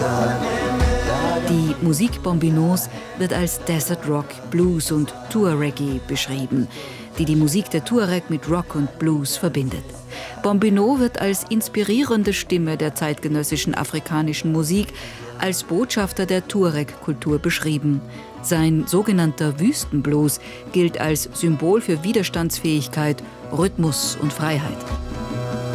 Die Musik Bombinos wird als Desert Rock, Blues und Tour-Reggae beschrieben, die die Musik der Tuareg mit Rock und Blues verbindet. Bombino wird als inspirierende Stimme der zeitgenössischen afrikanischen Musik, als Botschafter der Tuareg-Kultur beschrieben. Sein sogenannter Wüstenblues gilt als Symbol für Widerstandsfähigkeit, Rhythmus und Freiheit.